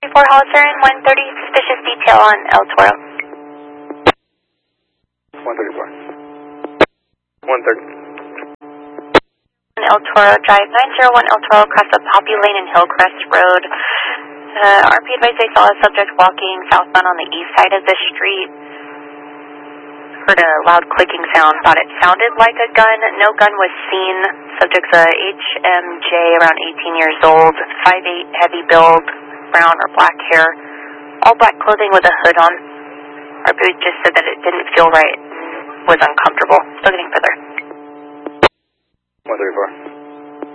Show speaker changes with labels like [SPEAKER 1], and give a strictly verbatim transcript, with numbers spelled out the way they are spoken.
[SPEAKER 1] four Hollister, one thirty, suspicious detail on El Toro.
[SPEAKER 2] one thirty-four. one thirty.
[SPEAKER 1] El Toro Drive, nine zero one El Toro, across the Poppy Lane and Hillcrest Road. Uh, R P advised they saw a subject walking southbound on the east side of the street. Heard a loud clicking sound, thought it sounded like a gun. No gun was seen. Subject's a H M J, around eighteen years old, five eight, heavy build, brown or black hair, all black clothing with a hood on. R P just said that it didn't feel right, was uncomfortable. Still getting further.
[SPEAKER 2] one thirty-four.